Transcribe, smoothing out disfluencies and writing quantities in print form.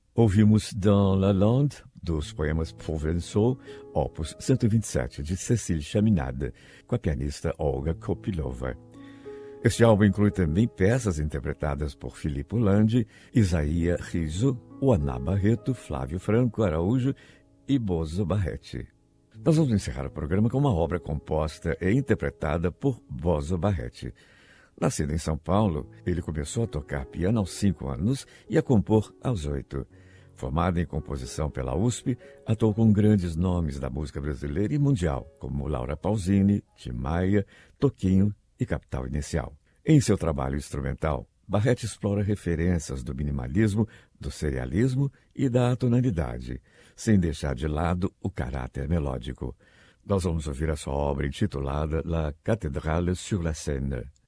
Ouvimos Dans la Lande, dos poemas Provençaux, opus 127, de Cécile Chaminade, com a pianista Olga Kopylova. Este álbum inclui também peças interpretadas por Filippo Landi, Isaías Rizzo, Uaná Barreto, Flávio Franco Araújo e Bozo Barretti. Nós vamos encerrar o programa com uma obra composta e interpretada por Bozo Barretti. Nascido em São Paulo, ele começou a tocar piano aos 5 anos e a compor aos 8. Formado em composição pela USP, atuou com grandes nomes da música brasileira e mundial, como Laura Pausini, Tim Maia, Toquinho e Capital Inicial. Em seu trabalho instrumental, Barretti explora referências do minimalismo, do serialismo e da atonalidade, sem deixar de lado o caráter melódico. Nós vamos ouvir a sua obra intitulada La Cathédrale sur la Seine.